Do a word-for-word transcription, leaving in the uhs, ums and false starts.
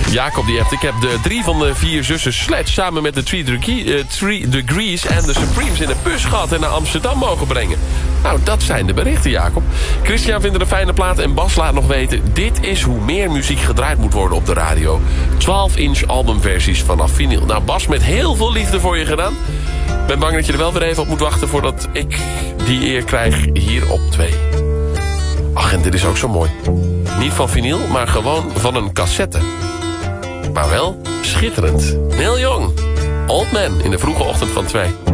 Jacob die hebt, ik heb de drie van de vier zussen Sledge... samen met de Three, Degree, uh, three Degrees en de Supremes in de bus gehad... en naar Amsterdam mogen brengen. Nou, dat zijn de berichten, Jacob. Christian vindt er een fijne plaat en Bas laat nog weten... dit is hoe meer muziek gedraaid moet worden op de radio. twaalf inch albumversies vanaf vinyl. Nou, Bas, met heel veel liefde voor je gedaan. Ik ben bang dat je er wel weer even op moet wachten... voordat ik die eer krijg hier op twee. Ach, en dit is ook zo mooi. Niet van vinyl, maar gewoon van een cassette. Maar wel schitterend. Neil Young, Old Man in de vroege ochtend van twee.